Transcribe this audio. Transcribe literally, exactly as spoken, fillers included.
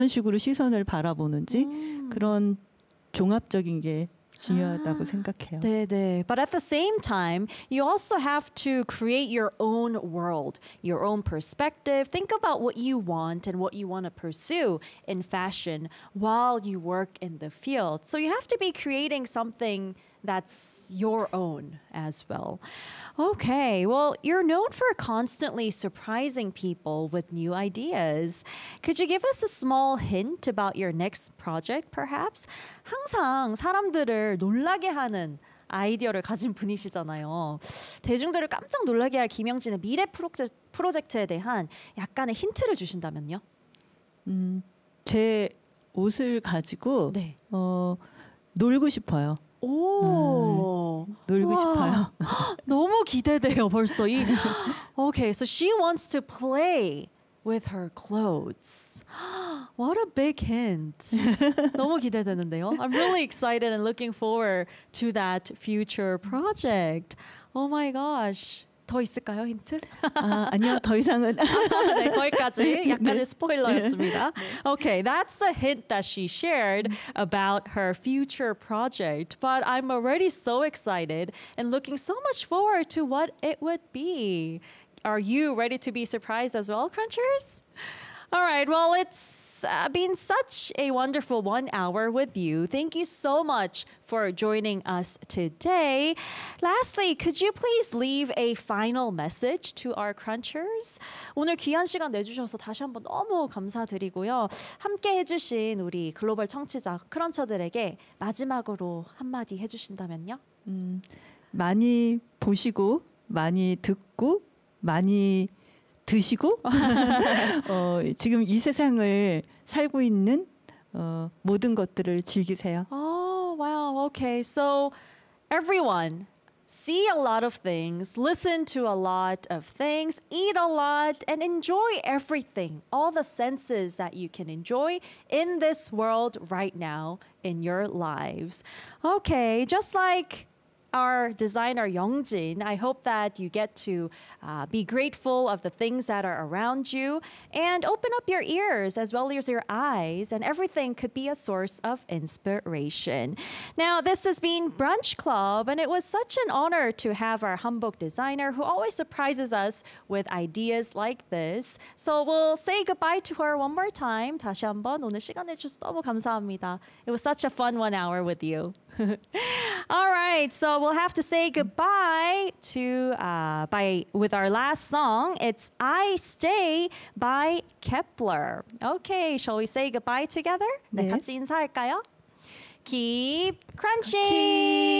식으로 시선을 바라보는지 음. 그런 종합적인 게 중요하다고 생각해요. 네네. But at the same time, you also have to create your own world, your own perspective. Think about what you want and what you want to pursue in fashion while you work in the field. So you have to be creating something that's your own as well. Okay, well, you're known for constantly surprising people with new ideas. Could you give us a small hint about your next project, perhaps? 항상 사람들을 놀라게 하는 아이디어를 가진 분이시잖아요. 대중들을 깜짝 놀라게 할 김영진의 미래 프로젝, 프로젝트에 대한 약간의 힌트를 주신다면요? 음, 제 옷을 가지고 네. 어, 놀고 싶어요. 오, 음, 놀고 와, 싶어요. 너무 기대돼요 벌써. 이, okay, so she wants to play with her clothes. What a big hint. 너무 기대되는데요. I'm really excited and looking forward to that future project. Oh my gosh. 더 있을까요, 힌트? 아, 아니요, 더 이상은. 네, 거기까지 약간의 스포일러였습니다. Okay, that's the hint that she shared about her future project. But I'm already so excited and looking so much forward to what it would be. Are you ready to be surprised as well, Crunchers? All right, well, it's uh, been such a wonderful one hour with you. Thank you so much for joining us today. Lastly, could you please leave a final message to our crunchers? 오늘 귀한 시간 내주셔서 다시 한번 너무 감사드리고요. 함께 해주신 우리 글로벌 청취자 크런처들에게 마지막으로 한마디 해주신다면요? 음, 많이 보시고, 많이 듣고, 많이 드시고 어, 지금 이 세상을 살고 있는 어, 모든 것들을 즐기세요. Oh, wow. Okay. So everyone, see a lot of things, listen to a lot of things, eat a lot, and enjoy everything, all the senses that you can enjoy in this world right now in your lives. Okay. Just like our designer Youngjin, I hope that you get to uh, be grateful of the things that are around you and open up your ears as well as your eyes, and everything could be a source of inspiration. Now, this has been Brunch Club, and it was such an honor to have our hanbok designer who always surprises us with ideas like this. So we'll say goodbye to her one more time. 다시 한번 오늘 시간 내주셔서 너무 감사합니다. It was such a fun one hour with you. All right, so we'll have to say goodbye to uh, by with our last song. It's "I Stay" by Kepler. Okay, shall we say goodbye together? 네, 네. 같이 인사할까요? Keep crunching.